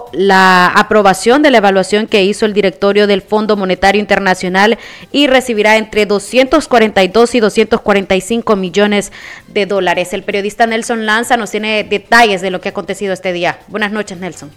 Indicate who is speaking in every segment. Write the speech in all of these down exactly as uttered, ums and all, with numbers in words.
Speaker 1: tuvo la aprobación de la evaluación que hizo el directorio del Fondo Monetario Internacional y recibirá entre doscientos cuarenta y dos y doscientos cuarenta y cinco millones de dólares. El periodista Nelson Lanza nos tiene detalles de lo que ha acontecido este día. Buenas noches, Nelson.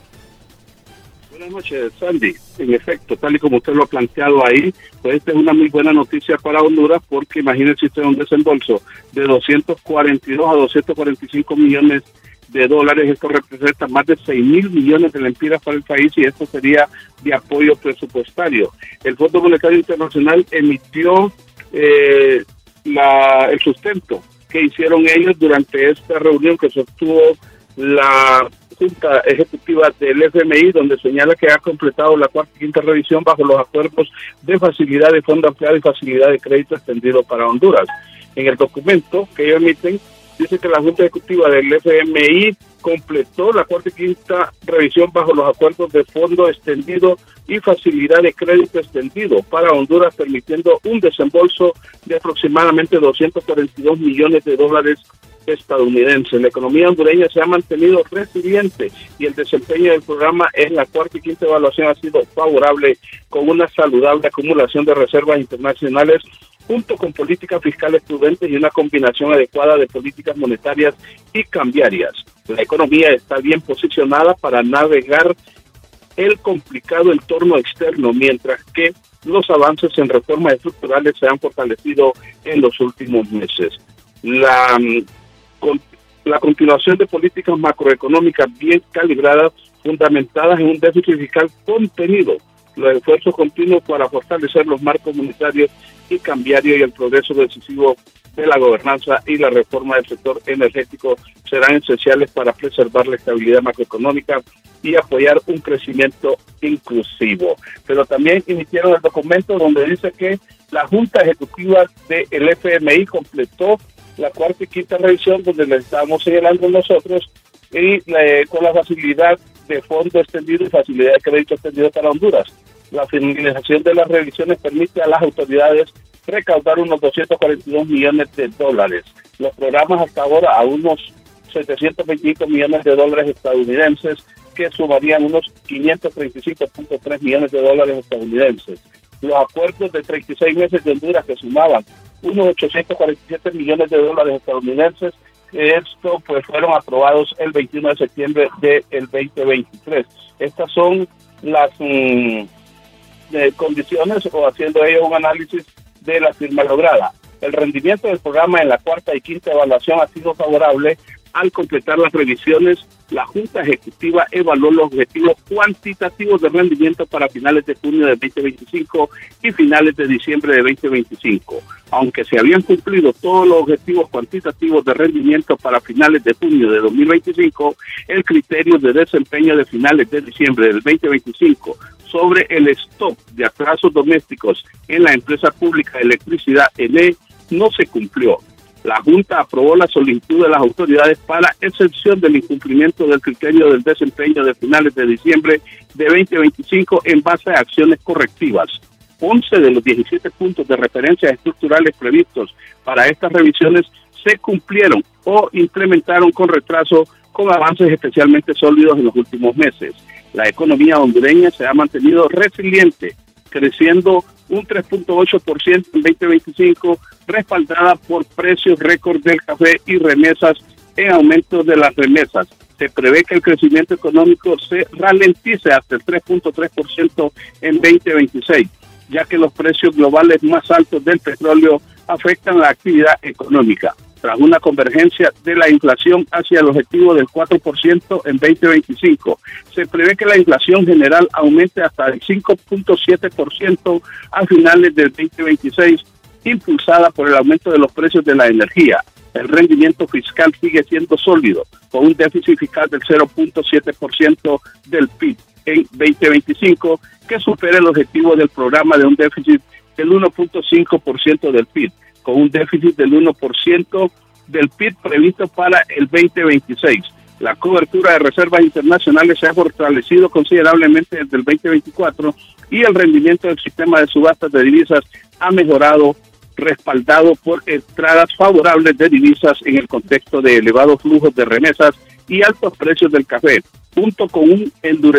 Speaker 2: Buenas noches, Sandy. En efecto, tal y como usted lo ha planteado ahí, pues esta es una muy buena noticia para Honduras, porque imagínense usted un desembolso de doscientos cuarenta y dos a doscientos cuarenta y cinco millones de dólares. Esto representa más de seis mil millones de lempiras para el país, y esto sería de apoyo presupuestario. El Fondo Monetario Internacional emitió eh, la, el sustento que hicieron ellos durante esta reunión que sostuvo la Junta Ejecutiva del F M I, donde señala que ha completado la cuarta y quinta revisión bajo los acuerdos de facilidad de fondo ampliado y facilidad de crédito extendido para Honduras. En el documento que ellos emiten, dice que la Junta Ejecutiva del F M I completó la cuarta y quinta revisión bajo los acuerdos de fondo extendido y facilidad de crédito extendido para Honduras, permitiendo un desembolso de aproximadamente doscientos cuarenta y dos millones de dólares estadounidenses. La economía hondureña se ha mantenido resiliente y el desempeño del programa en la cuarta y quinta evaluación ha sido favorable, con una saludable acumulación de reservas internacionales, junto con políticas fiscales prudentes y una combinación adecuada de políticas monetarias y cambiarias. La economía está bien posicionada para navegar el complicado entorno externo, mientras que los avances en reformas estructurales se han fortalecido en los últimos meses. La, con, la continuación de políticas macroeconómicas bien calibradas, fundamentadas en un déficit fiscal contenido, los esfuerzos continuos para fortalecer los marcos monetarios y cambiarios y el progreso decisivo de la gobernanza y la reforma del sector energético serán esenciales para preservar la estabilidad macroeconómica y apoyar un crecimiento inclusivo. Pero también emitieron el documento donde dice que la Junta Ejecutiva del F M I completó la cuarta y quinta revisión, donde le estábamos señalando nosotros, y eh, con la facilidad de fondo extendido y facilidad de crédito extendido para Honduras. La finalización de las revisiones permite a las autoridades recaudar unos doscientos cuarenta y dos millones de dólares. Los programas hasta ahora a unos setecientos veinticinco millones de dólares estadounidenses, que sumarían unos quinientos treinta y cinco punto tres millones de dólares estadounidenses. Los acuerdos de treinta y seis meses de Honduras, que sumaban unos ochocientos cuarenta y siete millones de dólares estadounidenses, esto pues fueron aprobados el veintiuno de septiembre del veinte veintitrés. Estas son las mm, eh, condiciones, o haciendo ellos un análisis de la firma lograda. El rendimiento del programa en la cuarta y quinta evaluación ha sido favorable. Al completar las revisiones, la Junta Ejecutiva evaluó los objetivos cuantitativos de rendimiento para finales de junio de veinte veinticinco y finales de diciembre de veinte veinticinco. Aunque se habían cumplido todos los objetivos cuantitativos de rendimiento para finales de junio de dos mil veinticinco, el criterio de desempeño de finales de diciembre del veinte veinticinco sobre el stock de atrasos domésticos en la empresa pública de electricidad E N E no se cumplió. La Junta aprobó la solicitud de las autoridades para excepción del incumplimiento del criterio del desempeño de finales de diciembre de veinte veinticinco en base a acciones correctivas. once de los diecisiete puntos de referencias estructurales previstos para estas revisiones se cumplieron o implementaron con retraso, con avances especialmente sólidos en los últimos meses. La economía hondureña se ha mantenido resiliente, creciendo un tres punto ocho por ciento en veinte veinticinco, respaldada por precios récord del café y remesas en aumento de las remesas. Se prevé que el crecimiento económico se ralentice hasta el tres punto tres por ciento en veinte veintiséis, ya que los precios globales más altos del petróleo afectan la actividad económica. Tras una convergencia de la inflación hacia el objetivo del cuatro por ciento en veinte veinticinco, se prevé que la inflación general aumente hasta el cinco punto siete por ciento a finales del veinte veintiséis, impulsada por el aumento de los precios de la energía. El rendimiento fiscal sigue siendo sólido, con un déficit fiscal del cero punto siete por ciento del P I B en veinte veinticinco, que supera el objetivo del programa de un déficit del uno punto cinco por ciento del P I B, con un déficit del uno por ciento del P I B previsto para el veinte veintiséis. La cobertura de reservas internacionales se ha fortalecido considerablemente desde el veinte veinticuatro y el rendimiento del sistema de subastas de divisas ha mejorado, respaldado por entradas favorables de divisas en el contexto de elevados flujos de remesas y altos precios del café, junto con un endurecimiento